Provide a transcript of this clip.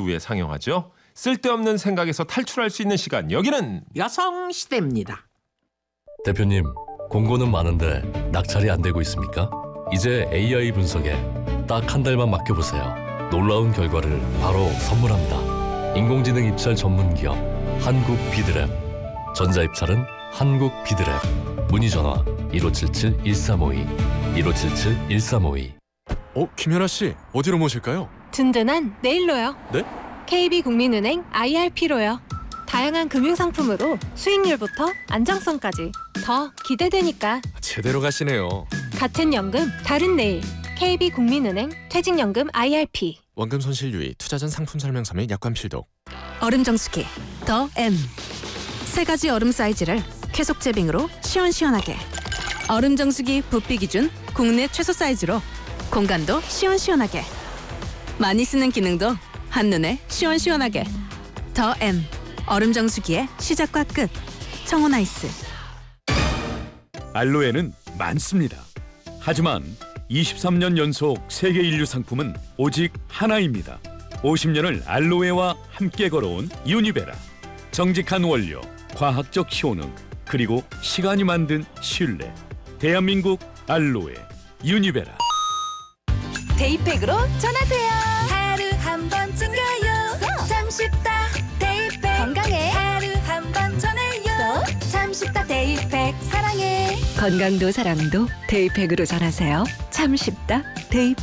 후에 상영하죠. 쓸데없는 생각에서 탈출할 수 있는 시간, 여기는 여성시대입니다. 대표님, 공고는 많은데 낙찰이 안 되고 있습니까? 이제 AI 분석에 딱 한 달만 맡겨보세요. 놀라운 결과를 바로 선물합니다. 인공지능 입찰 전문 기업 한국비드랩. 전자입찰은 한국비드랩. 문의 전화 1577-1352 1577-1352. 김연아 씨, 어디로 모실까요? 든든한 네일로요. 네? KB국민은행 IRP로요. 다양한 금융상품으로 수익률부터 안정성까지 더 기대되니까. 제대로 가시네요. 같은 연금 다른 네일. KB국민은행 퇴직연금 IRP. 원금 손실 유의, 투자 전 상품 설명서 및 약관 필독. 얼음 정수기 더 M. 세 가지 얼음 사이즈를 쾌속 제빙으로 시원시원하게. 얼음 정수기 부피 기준 국내 최소 사이즈로 공간도 시원시원하게. 많이 쓰는 기능도 한눈에 시원시원하게. 더 M. 얼음 정수기의 시작과 끝. 청호나이스. 알로에는 많습니다. 하지만 23년 연속 세계 인류 상품은 오직 하나입니다. 50년을 알로에와 함께 걸어온 유니베라. 정직한 원료, 과학적 효능, 그리고 시간이 만든 신뢰. 대한민국 알로에 유니베라. 데이팩으로 전하세요. 하루 한 번 챙겨요. 참 쉽다. 데이팩. 건강해. 하루 한 번 전해요. 참 쉽다. 데이팩. 사랑해. 건강도 사랑도 데이팩으로 전하세요. 참 쉽다. 데이팩.